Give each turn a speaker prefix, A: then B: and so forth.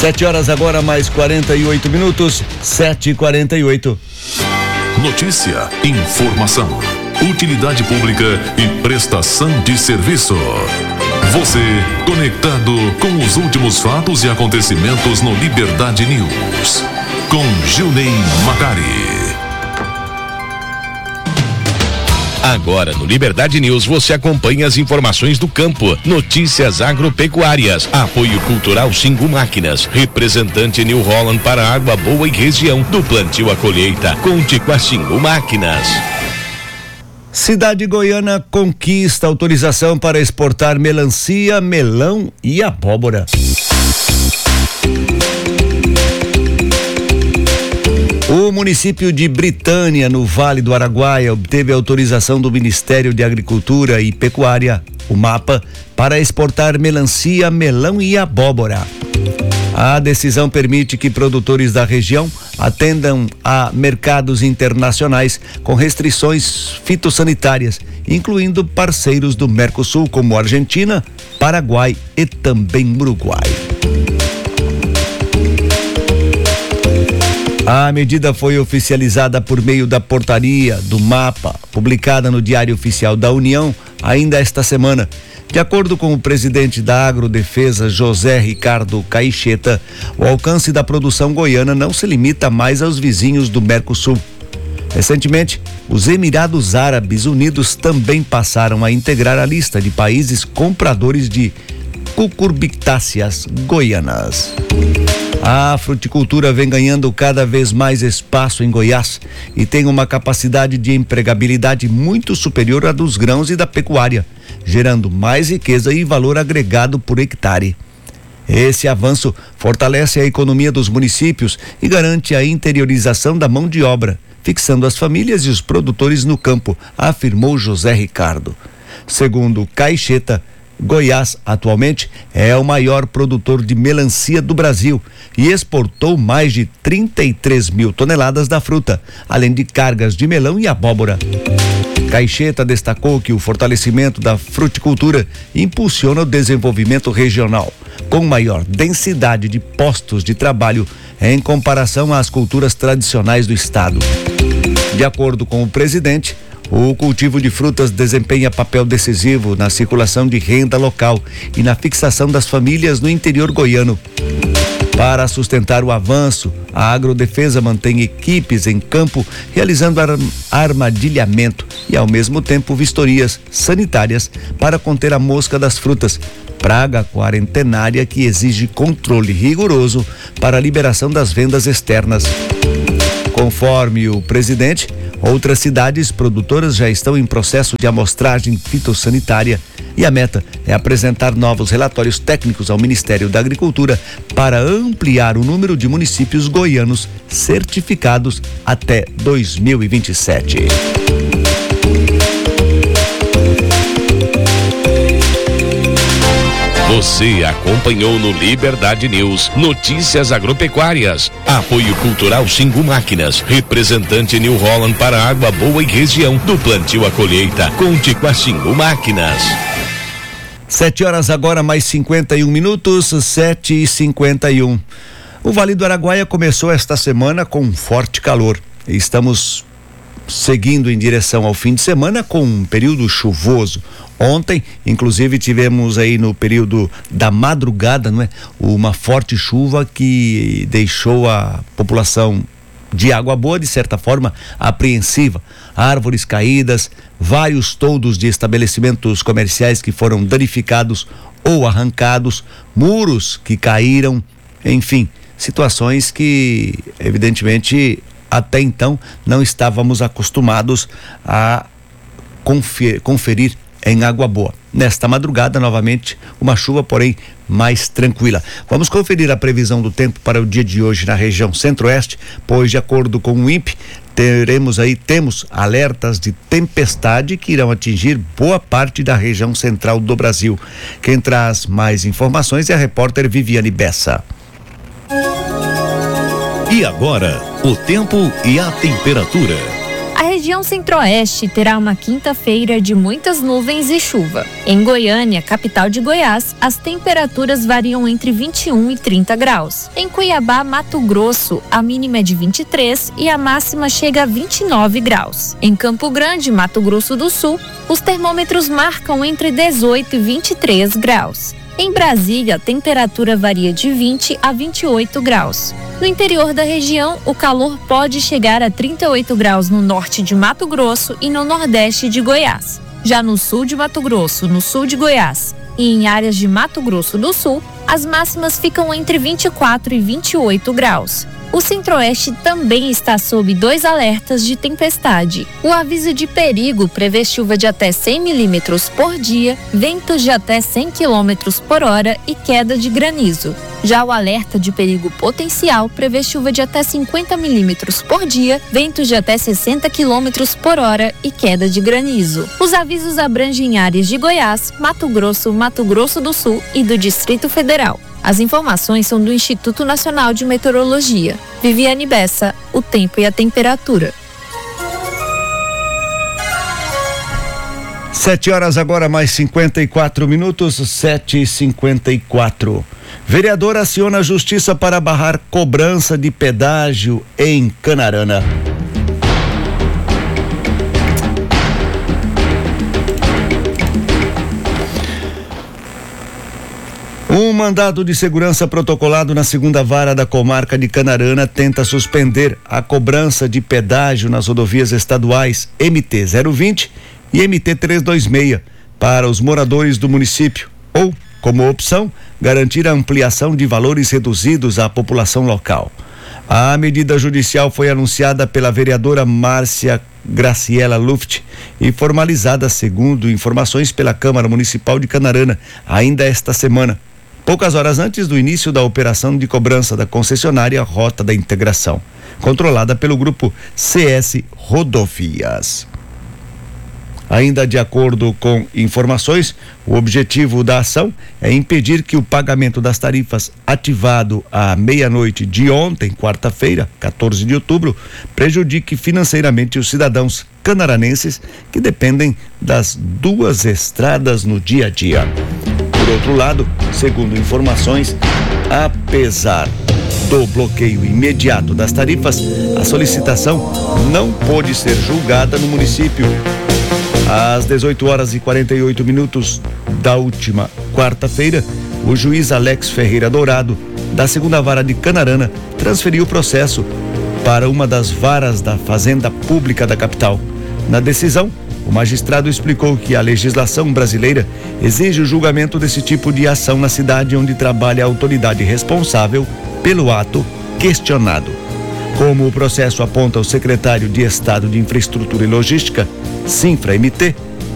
A: 7 horas agora, mais 48 minutos, 7h48.
B: Notícia, informação, utilidade pública e prestação de serviço. Você conectado com os últimos fatos e acontecimentos no Liberdade News. Com Gilney Macari.
C: Agora no Liberdade News você acompanha as informações do campo, notícias agropecuárias, apoio cultural Xingu Máquinas, representante New Holland para Água Boa e região, do plantio à colheita, conte com a Xingu Máquinas.
A: Cidade Goiana conquista autorização para exportar melancia, melão e abóbora. O município de Britânia, no Vale do Araguaia, obteve autorização do Ministério de Agricultura e Pecuária, o MAPA, para exportar melancia, melão e abóbora. A decisão permite que produtores da região atendam a mercados internacionais com restrições fitossanitárias, incluindo parceiros do Mercosul como Argentina, Paraguai e também Uruguai. A medida foi oficializada por meio da portaria do MAPA, publicada no Diário Oficial da União, ainda esta semana. De acordo com o presidente da Agrodefesa, José Ricardo Caixeta, o alcance da produção goiana não se limita mais aos vizinhos do Mercosul. Recentemente, os Emirados Árabes Unidos também passaram a integrar a lista de países compradores de cucurbictáceas goianas. A fruticultura vem ganhando cada vez mais espaço em Goiás e tem uma capacidade de empregabilidade muito superior à dos grãos e da pecuária, gerando mais riqueza e valor agregado por hectare. Esse avanço fortalece a economia dos municípios e garante a interiorização da mão de obra, fixando as famílias e os produtores no campo, afirmou José Ricardo. Segundo Caixeta, Goiás, atualmente, é o maior produtor de melancia do Brasil e exportou mais de 33 mil toneladas da fruta, além de cargas de melão e abóbora. Caixeta destacou que o fortalecimento da fruticultura impulsiona o desenvolvimento regional, com maior densidade de postos de trabalho em comparação às culturas tradicionais do estado. De acordo com o presidente, o cultivo de frutas desempenha papel decisivo na circulação de renda local e na fixação das famílias no interior goiano. Para sustentar o avanço, a Agrodefesa mantém equipes em campo realizando armadilhamento e, ao mesmo tempo, vistorias sanitárias para conter a mosca das frutas, praga quarentenária que exige controle rigoroso para a liberação das vendas externas. Conforme o presidente, outras cidades produtoras já estão em processo de amostragem fitossanitária e a meta é apresentar novos relatórios técnicos ao Ministério da Agricultura para ampliar o número de municípios goianos certificados até 2027.
C: Você acompanhou no Liberdade News notícias agropecuárias, apoio cultural Xingu Máquinas, representante New Holland para Água Boa e região, do plantio à colheita, conte com a Xingu Máquinas.
A: 7 horas agora, mais 51 minutos, 7h51. O Vale do Araguaia começou esta semana com forte calor. Estamos seguindo em direção ao fim de semana com um período chuvoso. Ontem, inclusive, tivemos aí no período da madrugada, não é? Uma forte chuva que deixou a população de Água Boa, de certa forma, apreensiva. Árvores caídas, vários toldos de estabelecimentos comerciais que foram danificados ou arrancados, muros que caíram, enfim, situações que, evidentemente, até então não estávamos acostumados a conferir em Água Boa. Nesta madrugada, novamente, uma chuva, porém, mais tranquila. Vamos conferir a previsão do tempo para o dia de hoje na região centro-oeste, pois, de acordo com o INPE, temos alertas de tempestade que irão atingir boa parte da região central do Brasil. Quem traz mais informações é a repórter Viviane Bessa.
B: E agora, o tempo e a temperatura.
D: A região centro-oeste terá uma quinta-feira de muitas nuvens e chuva. Em Goiânia, capital de Goiás, as temperaturas variam entre 21 e 30 graus. Em Cuiabá, Mato Grosso, a mínima é de 23 e a máxima chega a 29 graus. Em Campo Grande, Mato Grosso do Sul, os termômetros marcam entre 18 e 23 graus. Em Brasília, a temperatura varia de 20 a 28 graus. No interior da região, o calor pode chegar a 38 graus no norte de Mato Grosso e no nordeste de Goiás. Já no sul de Mato Grosso, no sul de Goiás e em áreas de Mato Grosso do Sul, as máximas ficam entre 24 e 28 graus. O centro-oeste também está sob 2 alertas de tempestade. O aviso de perigo prevê chuva de até 100 milímetros por dia, ventos de até 100 quilômetros por hora e queda de granizo. Já o alerta de perigo potencial prevê chuva de até 50 milímetros por dia, ventos de até 60 quilômetros por hora e queda de granizo. Os avisos abrangem áreas de Goiás, Mato Grosso, Mato Grosso do Sul e do Distrito Federal. As informações são do Instituto Nacional de Meteorologia. Viviane Bessa, o tempo e a temperatura.
A: 7 horas agora, mais 54 minutos, 7h54. Vereador aciona a justiça para barrar cobrança de pedágio em Canarana. Um mandado de segurança protocolado na segunda vara da comarca de Canarana tenta suspender a cobrança de pedágio nas rodovias estaduais MT-020 e MT-326 para os moradores do município, ou, como opção, garantir a ampliação de valores reduzidos à população local. A medida judicial foi anunciada pela vereadora Márcia Graciela Luft e formalizada, segundo informações, pela Câmara Municipal de Canarana, ainda esta semana, poucas horas antes do início da operação de cobrança da concessionária Rota da Integração, controlada pelo grupo CS Rodovias. Ainda de acordo com informações, o objetivo da ação é impedir que o pagamento das tarifas ativado à meia-noite de ontem, quarta-feira, 14 de outubro, prejudique financeiramente os cidadãos canaranenses que dependem das duas estradas no dia a dia. Por outro lado, segundo informações, apesar do bloqueio imediato das tarifas, a solicitação não pôde ser julgada no município. Às 18 horas e 48 minutos da última quarta-feira, o juiz Alex Ferreira Dourado, da segunda vara de Canarana, transferiu o processo para uma das varas da Fazenda Pública da capital. Na decisão, o magistrado explicou que a legislação brasileira exige o julgamento desse tipo de ação na cidade onde trabalha a autoridade responsável pelo ato questionado. Como o processo aponta o secretário de Estado de Infraestrutura e Logística, Cinfra MT,